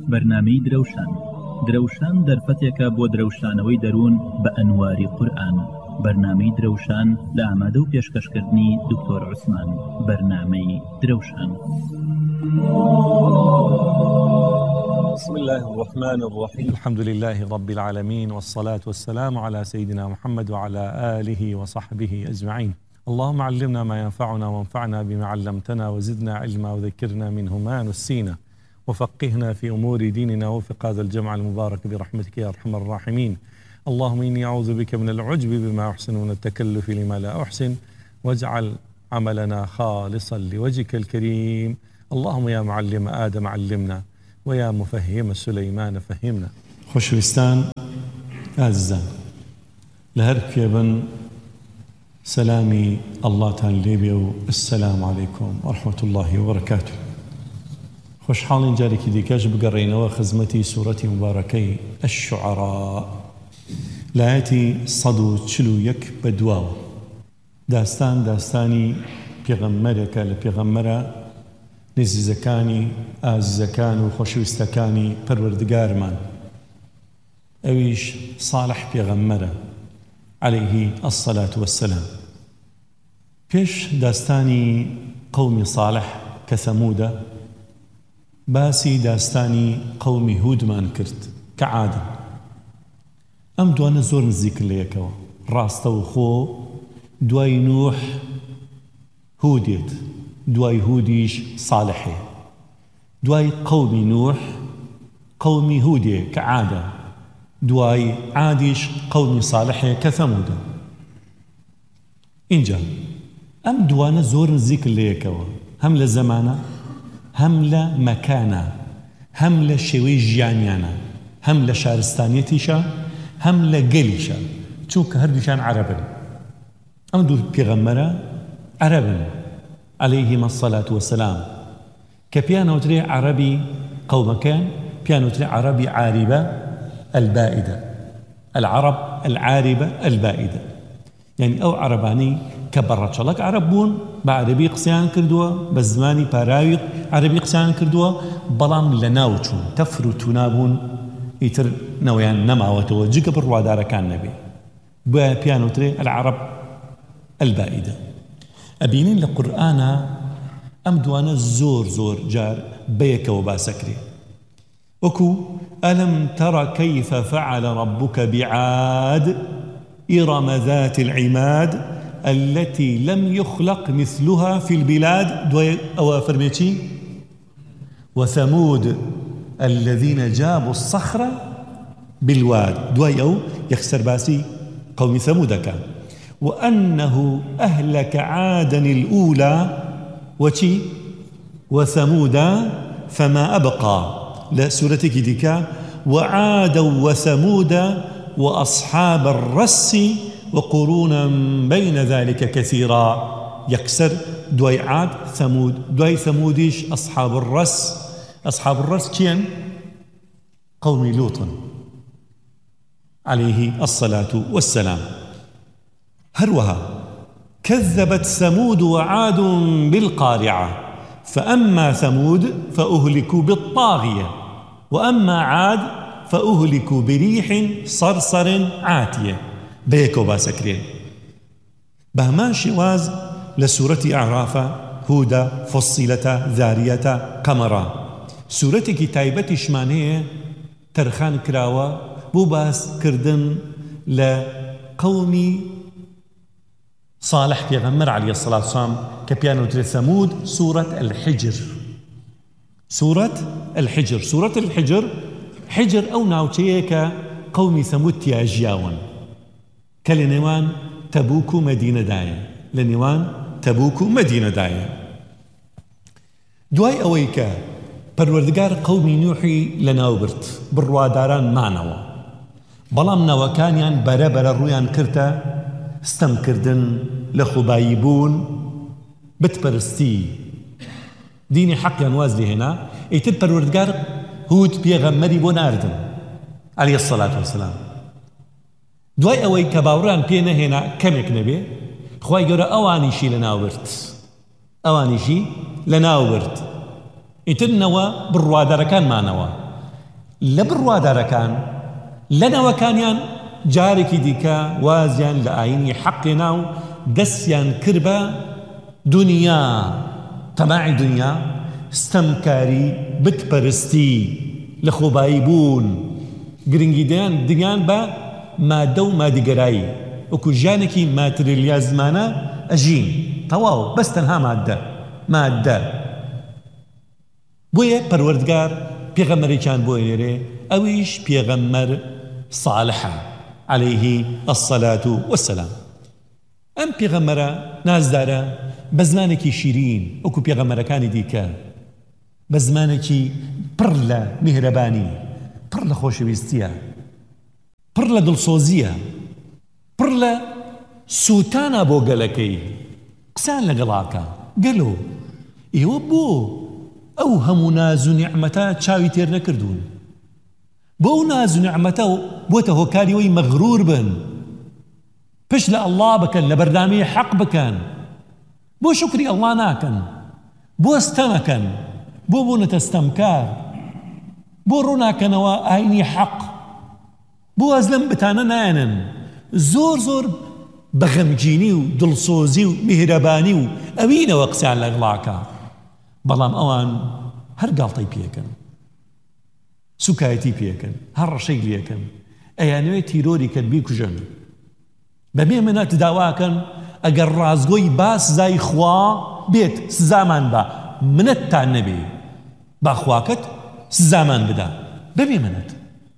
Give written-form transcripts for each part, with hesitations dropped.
بەرنامەی درەوشان دەرفەتێکە بۆ درەوشانەوەی دەروون بە ئەنواری قورئان. بەرنامەی درەوشان لە ئامادە و پێشکەشکردنی دکتۆر عوسمان. بەرنامەی درەوشان. بسم الله الرحمن الرحيم. الحمد لله رب العالمين، والصلاة والسلام على سيدنا محمد وعلى آله وصحبه أجمعين. اللهم علمنا ما ينفعنا وانفعنا بما علمتنا وزدنا علما وذكرنا منه ما نسينا وفقهنا في أمور ديننا وفق هذا الجمع المبارك برحمتك يا أرحم الراحمين. اللهم إني أعوذ بك من العجب بما أحسن ومن التكلف لما لا أحسن، واجعل عملنا خالصا لوجهك الكريم. اللهم يا معلم آدم علمنا ويا مفهم سليمان فهمنا. خۆشەویستان ئازیزان، لە هەر کێبن سەلامی ئەڵڵاتان لێبێ و السلام عەلەیکوم وەرەحمەتوڵڵاهی وبەرەکاتوه. خۆشحاڵین جارێکی دیکەش بگەڕێینەوە خزمەتی سوورەتی مبارەکەی الشعراء لایەتی 141 بەدواوە. داستانی پێغەمبەرێکە لە پێغەمبەرە نزیزەکانی ئازیزەکان و خۆشەویستەکانی پەروەردگارمان، ئەویش ساڵح پێغەمبەرە عەلەیهی الصەلاة وەسسەلام. پێش داستانی قەومی ساڵح کە ثەمودە، باسی داستانی قەومی هودمان کرد کە عادن. ئەم دوانە زۆر نزیکن لە یەکەوە، ڕاستە و خۆ دوای نوح هودێت، دوای هودیش ساڵحێ، دوای قەومی نوح قەومی هودێ کە عادە، دوای عادیش قەومی ساڵحێ کە ثەمودە. اینجا ئەم دوانە زۆر نزیکن لە یەکەوە، هەم لە زەمانە، هەم لە مەکانە، هەم لە شێوەی ژیانیانە، هەم لە شارستانیەتیشە، هەم لە گەلیشە، چونکە هەردووشان عەرەبن. ئەم دوو پێغەمبەرە عەرەبن عەلەیهیمە الصەلاة وەسسەلام، کە پیانەوترێ عەرەبی قەومەکان، پیانەوترێ عەرەبی عاریبە البائدة، العرب العاربة البائدة، يعني أو عرباني كبرچەڵک عرب بوون، بە عەرەبی قسەیان کردووە، بە زمانی پاراوی عەرەبی قسەیان کردووە، بەڵام لە ناو چوون، تەفر و تونا بوون، ئیتر نەوەیان نەماوەتەوە جگە بڕوادارەکان نەبێ، بۆیە پیانەوترێ العرب البائدة. ئەبینین لە قورئانە ئەم دوانە زۆر جار بەیەکەوە باسەکرێ، وەکو ألم تر كيف فعل ربك بعاد إرم ذات العماد التي لم يخلق مثلها في البلاد، دوای ئەوە فەرمێکی وثمود الذين جابوا الصخر بالواد، دوای ئەو یەکسەر باسی قەومی ثەمودەکە. وأنه أهلك عادا الأولى وشي وثمود فما أبقى، لسورة كديكا وعادا وثمود وأصحاب الرس وقرونا بين ذلك كثيرا، يكسر دوي عاد ثمود، دوي ثموديش أصحاب الرس. أصحاب الرس كين؟ قوم لوط عليه الصلاة والسلام. هروها كذبت ثمود وعاد بالقارعة، فأما ثمود فأهلكوا بالطاغية، وأما عاد فأهلكوا بريح صرصر عاتية. بيكو باسكرين بهمان شواز لسورة أعراف، هودة، فصيلة، ذارية، قمرة. سورة كتايبة شمانية ترخان كراوة بو باس كردن لقومي صالح پیغمبر علیه الصلاة والسلام کە پیانەوترێ ثەمود. سورة الحجر، سورة الحجر، سورة الحجر، حجر ئەو ناوچەیە کە قەومی ثەمود تیا ژیاون، کە لە نێوان تەبوک و مەدینەدایە، لە نێوان تەبوک و مەدینەدایە. دوای ئەوەی کە پەروەردگار قەومی نوحی لە ناو برد، بڕواداران مانەوە، بەڵام نەوەکانیان بەرەبەرە ڕوویان کردە ستەمکردن، لە خوبایی بوون، بتپەرستی، دینی حەقیان واز لێهێنا. ئیتر پەروەردگار هود پێغەمبەری بۆ ناردن عەلەیهی الصەلاة وەسسەلام. دوای ئەوەی کە باوەڕیان پێ نەهێنا کەمێک نەبێ، خوای گەورە ئەوانیشی لە ناو برد، ئەوانیشی لە ناو برد. ئیتر نەوە بڕوادارەکانمانەوە لە بڕوادارەکان لەنەوەکانیان جارێکی دیکە وازیان لە ئاینی حەقێنا و دەستیان کرد بە دنیا، تەماعی دنیا، ستەمکاری، بتپەرستی، لە خۆبایی بوون، گرنگی دنیان بە مادە و مادیگەرایی، وەکو ژیانێکی ماتریلیا زمانە ئەژین، تەواو بەس تەنها مادە. بۆیە پەروەردگار پێغەمبەرێکیان بۆ ئێرێ، ئەویش پێغەمبەر صالحە عليه الصلاة والسلام. ئەم پێغەمبەرە نازدارە بە زمانێکی شیرین وەکو پێغەمبەرەکانی دیکە، بە زمانێکی پڕ لە میهرەبانی، پڕ لە خۆشەویستیە، پڕ لە دڵسۆزیە، پڕ لە سووتانە بۆ گەلەکەی، قسان لەگەڵاکە گەلۆ. ئێوە بۆ ئەو هەموو ناز و نیعمەتە چاوی تێر نەکردوون؟ بۆ ئەو ناز و نیعمەتە بۆتە هۆکاری وەی مەغرور بن، پشت لە ئەڵڵا بکەن، لە بەردامی حەق بکەن، بۆ شکری ئەڵڵا ناکەن، بۆ ستەمەکەن، بۆ بوونەتە ستەمکار، بۆ ڕووناکەنەوە ئاینی حەق، بۆ ئەز لەم بتانە نایەنن، زۆر بە غەمگینی و دڵسۆزی و میهرەبانی و ئەوینەوە قسەیان لەگەڵاکە، بەڵام ئەوان هەر گاڵتەی پێکەن، سوکایەتی پێکەن، هەر ڕەشەی لێکەن، ئەیانوێت تیرۆری کرد بیکوژن، بەبێ منەت داواکەن ئەگەر ڕازگۆی با سزای خوا بێت سزامان بە، منەتتان نەبێ، با خواکەت سزامان بدا بەبێ منەت.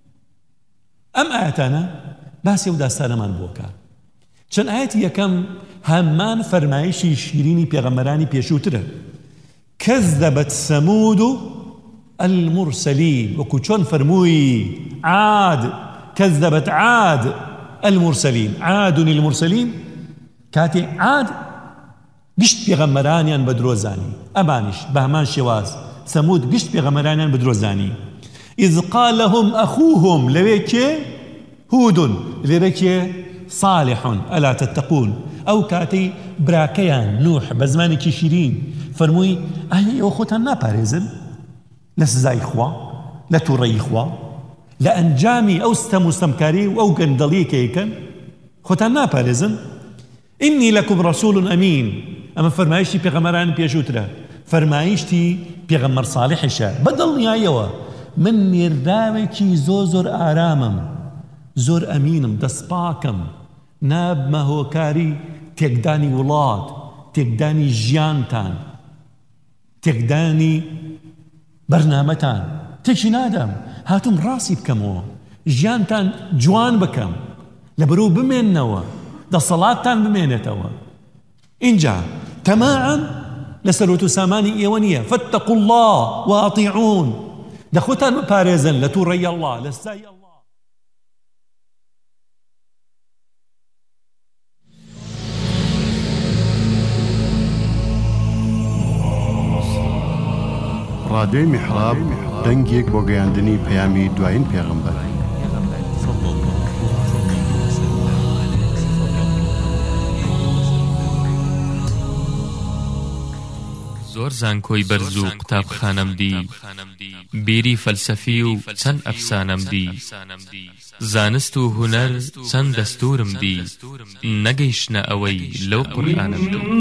ئەم ئاەتانە باسی ئەو داستانەمان بۆکە. چەند ئاەتی یەکەم هەمان فەرمایشی شیرینی پێغەمبەرانی پێشووترە. كذبت ثمود المرسلين، وەکو چۆن فەرمووی عاد، كذبت عاد المرسلين، عاد المرسلين، کاتێ عاد گشت پێغەمبەرانیان بە درۆزانی، ئەمانیش بە هەمان شێواز ثەمود گشت پێغەمبەرانیان بە درۆزانی. إذ قال لهم أخوهم، لەوێ کێ؟ هود، لێرە کێ؟ صالح، ألا تتقون. ئەو کاتەی براکەیان نوح بە زمانێکی شیرین فەرمووی ئایا ئێوە خۆتان ناپارێزن لە سزای خوا، لە تووڕەیی خوا، لە ئەنجامی ئەو ستەم و ستەمکاری و ئەو گەندەڵیە کە یەکەن، خۆتان ناپارێزن؟ إني لكم رسول أمين، ئەمە فەرمایشتی پێغەمبەرانی پێشووترە، فەرمایشتی پێغەمبەر صالحیشە، بەدڵنیایەوە من مێرداوێکی زۆر ئارامم، زۆر ئەمینم، دەستپاکم، نابمە هۆکاری تێکدانی وڵات، تێکدانی ژیانتان، تێکدانی بەرنامەتان، تێکی نادەم، هاتووم ڕاستی بکەمەوە، ژیانتان جوان بکەم، لەبەرەوە بمێننەوە، دەسەڵاتتان بمێنێتەوە. اینجا تەماعاً لە سەرۆت و سامانی ئێوە نییە. فاتقوا الله وأطيعون، دەخۆتان بپارێزن لە تووڕەی ئەڵڵا، لە سزای ئەڵڵا. ڕادیۆی میحراب دەنگێک بۆ گەیاندنی پەیامی دوایین پێغەمبەر. زۆر زانکۆی بەرز و قوتابخانەم دی، بیری فەلسەفی و چەند ئەفسانەم دی، زانست و هونەر چەند دەستورم دی، نەگەیشتنە ئەوەی لەو قورئانم دی.